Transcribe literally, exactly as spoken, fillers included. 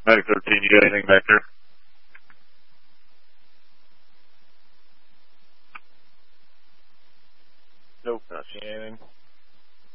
Mac thirteen, you got anything back there? Nope, not seeing anything.